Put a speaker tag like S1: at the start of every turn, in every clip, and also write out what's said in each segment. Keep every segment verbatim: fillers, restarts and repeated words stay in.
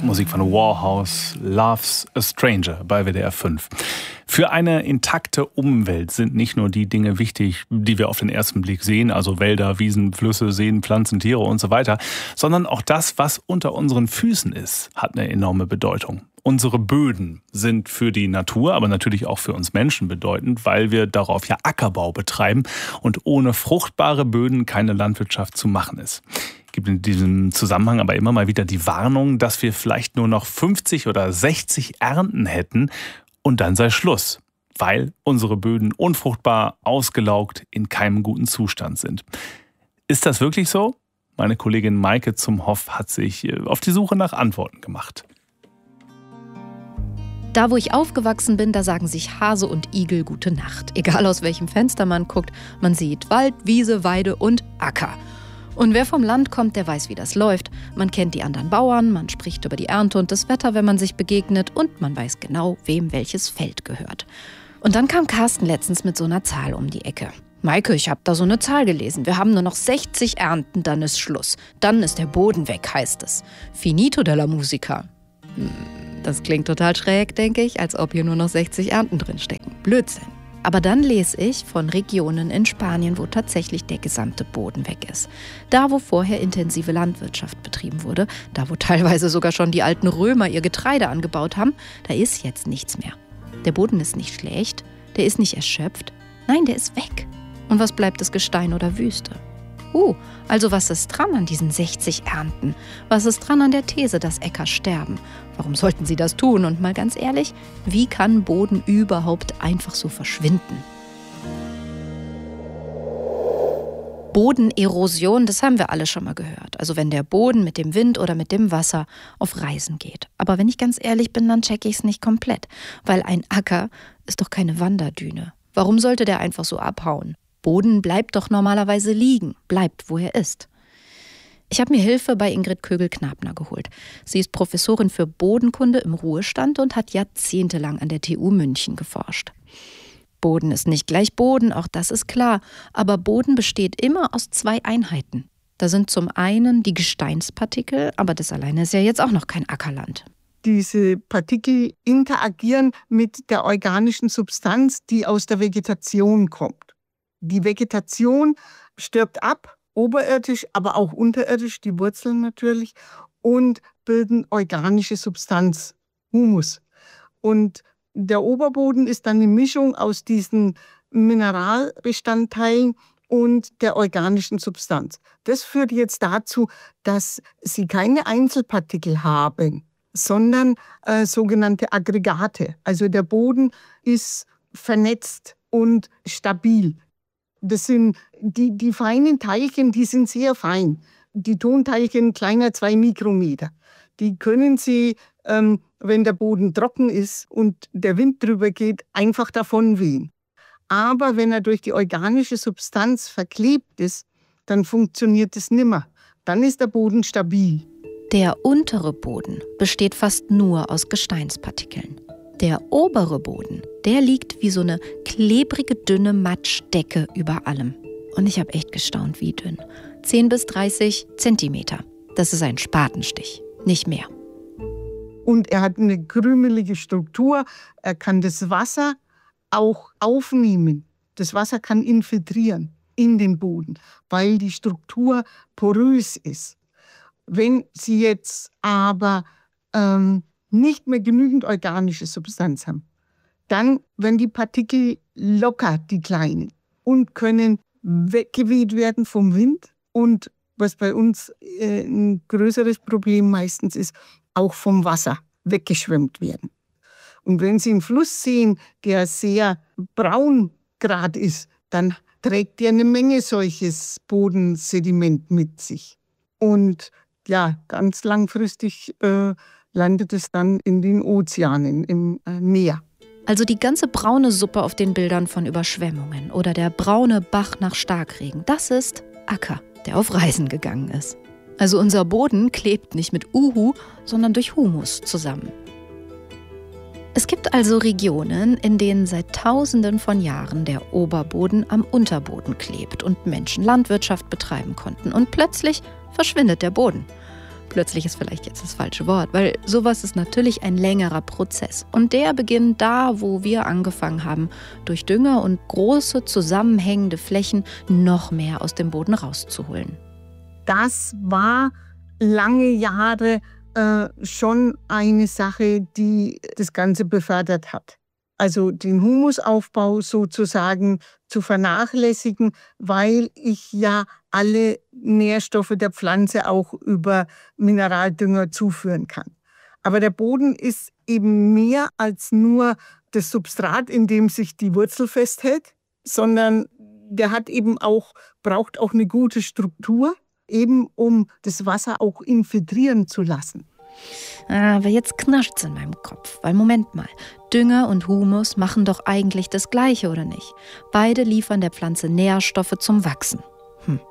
S1: Musik von Warhouse, Love's a Stranger bei W D R fünf. Für eine intakte Umwelt sind nicht nur die Dinge wichtig, die wir auf den ersten Blick sehen, also Wälder, Wiesen, Flüsse, Seen, Pflanzen, Tiere und so weiter, sondern auch das, was unter unseren Füßen ist, hat eine enorme Bedeutung. Unsere Böden sind für die Natur, aber natürlich auch für uns Menschen bedeutend, weil wir darauf ja Ackerbau betreiben und ohne fruchtbare Böden keine Landwirtschaft zu machen ist. Es gibt in diesem Zusammenhang aber immer mal wieder die Warnung, dass wir vielleicht nur noch fünfzig oder sechzig Ernten hätten und dann sei Schluss, weil unsere Böden unfruchtbar, ausgelaugt, in keinem guten Zustand sind. Ist das wirklich so? Meine Kollegin Maike Zumhoff hat sich auf die Suche nach Antworten gemacht.
S2: Da, wo ich aufgewachsen bin, da sagen sich Hase und Igel gute Nacht. Egal aus welchem Fenster man guckt, man sieht Wald, Wiese, Weide und Acker. Und wer vom Land kommt, der weiß, wie das läuft. Man kennt die anderen Bauern, man spricht über die Ernte und das Wetter, wenn man sich begegnet, und man weiß genau, wem welches Feld gehört. Und dann kam Carsten letztens mit so einer Zahl um die Ecke. Maike, ich habe da so eine Zahl gelesen. Wir haben nur noch sechzig Ernten, dann ist Schluss. Dann ist der Boden weg, heißt es. Finito della musica. Hm, das klingt total schräg, denke ich, als ob hier nur noch sechzig Ernten drinstecken. Blödsinn. Aber dann lese ich von Regionen in Spanien, wo tatsächlich der gesamte Boden weg ist. Da, wo vorher intensive Landwirtschaft betrieben wurde, da, wo teilweise sogar schon die alten Römer ihr Getreide angebaut haben, da ist jetzt nichts mehr. Der Boden ist nicht schlecht, der ist nicht erschöpft, nein, der ist weg. Und was bleibt, ist Gestein oder Wüste? Uh, also was ist dran an diesen sechzig Ernten? Was ist dran an der These, dass Äcker sterben? Warum sollten sie das tun? Und mal ganz ehrlich, wie kann Boden überhaupt einfach so verschwinden? Bodenerosion, das haben wir alle schon mal gehört. Also wenn der Boden mit dem Wind oder mit dem Wasser auf Reisen geht. Aber wenn ich ganz ehrlich bin, dann checke ich es nicht komplett. Weil ein Acker ist doch keine Wanderdüne. Warum sollte der einfach so abhauen? Boden bleibt doch normalerweise liegen, bleibt, wo er ist. Ich habe mir Hilfe bei Ingrid Kögel-Knabner geholt. Sie ist Professorin für Bodenkunde im Ruhestand und hat jahrzehntelang an der T U München geforscht. Boden ist nicht gleich Boden, auch das ist klar. Aber Boden besteht immer aus zwei Einheiten. Da sind zum einen die Gesteinspartikel, aber das alleine ist ja jetzt auch noch kein Ackerland.
S3: Diese Partikel interagieren mit der organischen Substanz, die aus der Vegetation kommt. Die Vegetation stirbt ab, oberirdisch, aber auch unterirdisch, die Wurzeln natürlich, und bilden organische Substanz, Humus. Und der Oberboden ist dann eine Mischung aus diesen Mineralbestandteilen und der organischen Substanz. Das führt jetzt dazu, dass sie keine Einzelpartikel haben, sondern äh, sogenannte Aggregate. Also der Boden ist vernetzt und stabil. Das sind die, die feinen Teilchen, die sind sehr fein. Die Tonteilchen kleiner zwei Mikrometer. Die können Sie, ähm, wenn der Boden trocken ist und der Wind drüber geht, einfach davon wehen. Aber wenn er durch die organische Substanz verklebt ist, dann funktioniert es nimmer. Dann ist der Boden stabil.
S2: Der untere Boden besteht fast nur aus Gesteinspartikeln. Der obere Boden, der liegt wie so eine klebrige, dünne Matschdecke über allem. Und ich habe echt gestaunt, wie dünn. zehn bis dreißig Zentimeter. Das ist ein Spatenstich, nicht mehr.
S3: Und er hat eine krümelige Struktur. Er kann das Wasser auch aufnehmen. Das Wasser kann infiltrieren in den Boden, weil die Struktur porös ist. Wenn Sie jetzt aber ähm, nicht mehr genügend organische Substanz haben, dann werden die Partikel locker, die kleinen, und können weggeweht werden vom Wind und, was bei uns äh, ein größeres Problem meistens ist, auch vom Wasser weggeschwemmt werden. Und wenn Sie einen Fluss sehen, der sehr braun gerade ist, dann trägt der eine Menge solches Bodensediment mit sich. Und ja, ganz langfristig äh, landet es dann in den Ozeanen, im äh, Meer.
S2: Also die ganze braune Suppe auf den Bildern von Überschwemmungen oder der braune Bach nach Starkregen, das ist Acker, der auf Reisen gegangen ist. Also unser Boden klebt nicht mit Uhu, sondern durch Humus zusammen. Es gibt also Regionen, in denen seit Tausenden von Jahren der Oberboden am Unterboden klebt und Menschen Landwirtschaft betreiben konnten. Und plötzlich verschwindet der Boden. Plötzlich ist vielleicht jetzt das falsche Wort, weil sowas ist natürlich ein längerer Prozess. Und der beginnt da, wo wir angefangen haben, durch Dünger und große zusammenhängende Flächen noch mehr aus dem Boden rauszuholen.
S3: Das war lange Jahre äh, schon eine Sache, die das Ganze befördert hat. Also den Humusaufbau sozusagen zu vernachlässigen, weil ich ja alle Nährstoffe der Pflanze auch über Mineraldünger zuführen kann. Aber der Boden ist eben mehr als nur das Substrat, in dem sich die Wurzel festhält, sondern der hat eben auch, braucht auch eine gute Struktur, eben um das Wasser auch infiltrieren zu lassen.
S2: Aber jetzt knirscht's in meinem Kopf, weil Moment mal, Dünger und Humus machen doch eigentlich das Gleiche, oder nicht? Beide liefern der Pflanze Nährstoffe zum Wachsen. Hm.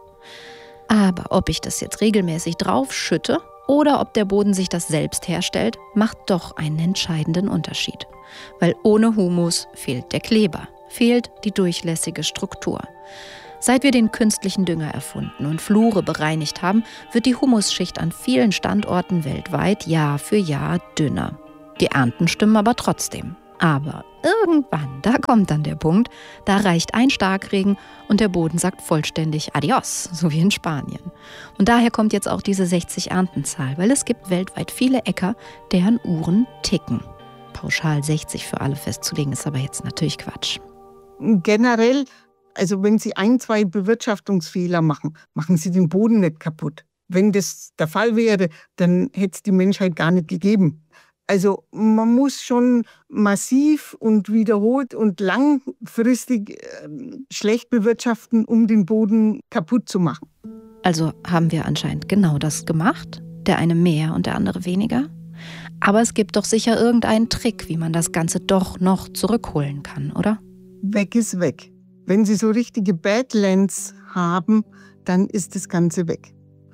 S2: Aber ob ich das jetzt regelmäßig draufschütte oder ob der Boden sich das selbst herstellt, macht doch einen entscheidenden Unterschied. Weil ohne Humus fehlt der Kleber, fehlt die durchlässige Struktur. Seit wir den künstlichen Dünger erfunden und Flure bereinigt haben, wird die Humusschicht an vielen Standorten weltweit Jahr für Jahr dünner. Die Ernten stimmen aber trotzdem. Aber irgendwann, da kommt dann der Punkt, da reicht ein Starkregen und der Boden sagt vollständig Adios, so wie in Spanien. Und daher kommt jetzt auch diese sechzig Erntenzahl, weil es gibt weltweit viele Äcker, deren Uhren ticken. Pauschal sechzig für alle festzulegen, ist aber jetzt natürlich Quatsch.
S3: Generell, also wenn Sie ein, zwei Bewirtschaftungsfehler machen, machen Sie den Boden nicht kaputt. Wenn das der Fall wäre, dann hätte es die Menschheit gar nicht gegeben. Also man muss schon massiv und wiederholt und langfristig äh, schlecht bewirtschaften, um den Boden kaputt zu machen.
S2: Also haben wir anscheinend genau das gemacht, der eine mehr und der andere weniger. Aber es gibt doch sicher irgendeinen Trick, wie man das Ganze doch noch zurückholen kann, oder?
S3: Weg ist weg. Wenn Sie so richtige Badlands haben, dann ist das Ganze weg.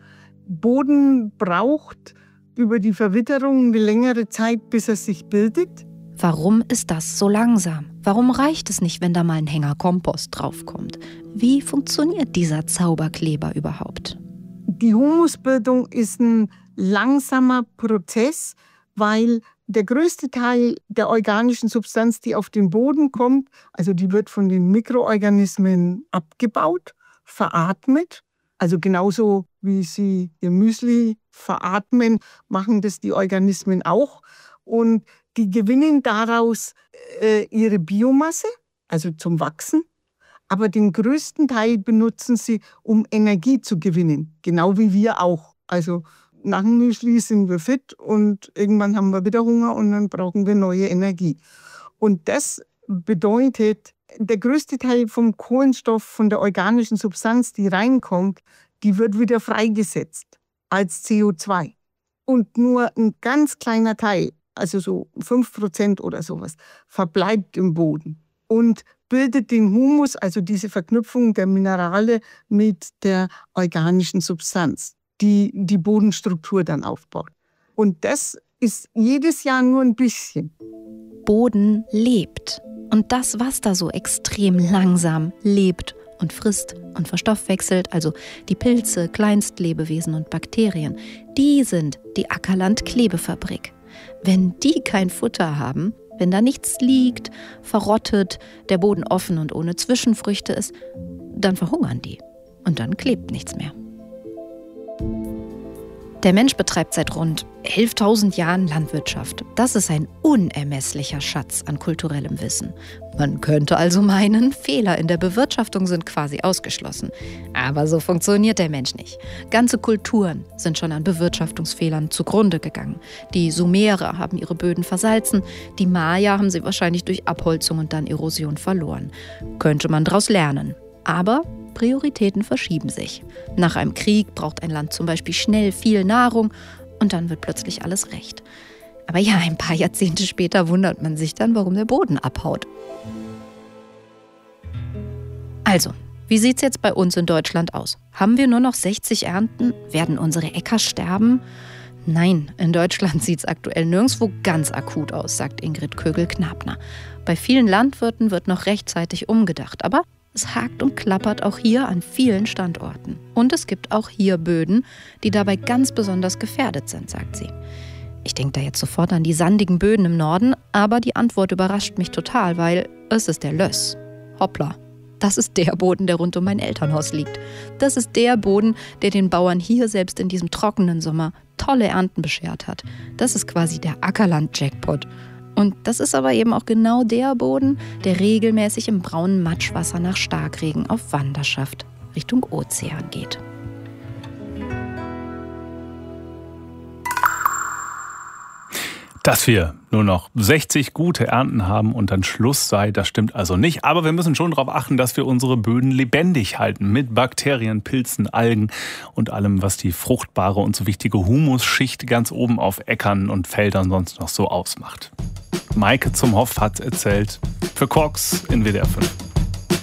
S3: Boden braucht über die Verwitterung eine längere Zeit, bis er sich bildet.
S2: Warum ist das so langsam? Warum reicht es nicht, wenn da mal ein Hänger Kompost draufkommt? Wie funktioniert dieser Zauberkleber überhaupt?
S3: Die Humusbildung ist ein langsamer Prozess, weil der größte Teil der organischen Substanz, die auf den Boden kommt, also die wird von den Mikroorganismen abgebaut, veratmet. Also genauso wie sie ihr Müsli veratmen, machen das die Organismen auch. Und die gewinnen daraus äh, ihre Biomasse, also zum Wachsen. Aber den größten Teil benutzen sie, um Energie zu gewinnen. Genau wie wir auch. Also nach dem Müsli sind wir fit und irgendwann haben wir wieder Hunger und dann brauchen wir neue Energie. Und das bedeutet, der größte Teil vom Kohlenstoff, von der organischen Substanz, die reinkommt, die wird wieder freigesetzt als C O zwei. Und nur ein ganz kleiner Teil, also so fünf Prozent oder sowas, verbleibt im Boden und bildet den Humus, also diese Verknüpfung der Minerale mit der organischen Substanz, die die Bodenstruktur dann aufbaut. Und das ist jedes Jahr nur ein bisschen.
S2: Boden lebt. Und das, was da so extrem langsam lebt und frisst und verstoffwechselt, also die Pilze, Kleinstlebewesen und Bakterien, die sind die Ackerland-Klebefabrik. Wenn die kein Futter haben, wenn da nichts liegt, verrottet, der Boden offen und ohne Zwischenfrüchte ist, dann verhungern die und dann klebt nichts mehr. Der Mensch betreibt seit rund elftausend Jahren Landwirtschaft. Das ist ein unermesslicher Schatz an kulturellem Wissen. Man könnte also meinen, Fehler in der Bewirtschaftung sind quasi ausgeschlossen. Aber so funktioniert der Mensch nicht. Ganze Kulturen sind schon an Bewirtschaftungsfehlern zugrunde gegangen. Die Sumerer haben ihre Böden versalzen, die Maya haben sie wahrscheinlich durch Abholzung und dann Erosion verloren. Könnte man daraus lernen. Aber Prioritäten verschieben sich. Nach einem Krieg braucht ein Land zum Beispiel schnell viel Nahrung und dann wird plötzlich alles recht. Aber ja, ein paar Jahrzehnte später wundert man sich dann, warum der Boden abhaut. Also, wie sieht's jetzt bei uns in Deutschland aus? Haben wir nur noch sechzig Ernten? Werden unsere Äcker sterben? Nein, in Deutschland sieht's aktuell nirgendwo ganz akut aus, sagt Ingrid Kögel-Knapner. Bei vielen Landwirten wird noch rechtzeitig umgedacht, aber Es hakt und klappert auch hier an vielen Standorten. Und es gibt auch hier Böden, die dabei ganz besonders gefährdet sind, sagt sie. Ich denke da jetzt sofort an die sandigen Böden im Norden, aber die Antwort überrascht mich total, weil es ist der Löss. Hoppla. Das ist der Boden, der rund um mein Elternhaus liegt. Das ist der Boden, der den Bauern hier selbst in diesem trockenen Sommer tolle Ernten beschert hat. Das ist quasi der Ackerland-Jackpot. Und das ist aber eben auch genau der Boden, der regelmäßig im braunen Matschwasser nach Starkregen auf Wanderschaft Richtung Ozean geht.
S1: Dass wir nur noch sechzig gute Ernten haben und dann Schluss sei, das stimmt also nicht. Aber wir müssen schon darauf achten, dass wir unsere Böden lebendig halten. Mit Bakterien, Pilzen, Algen und allem, was die fruchtbare und so wichtige Humusschicht ganz oben auf Äckern und Feldern sonst noch so ausmacht. Maike Zumhoff hat erzählt für Quarks in W D R fünf.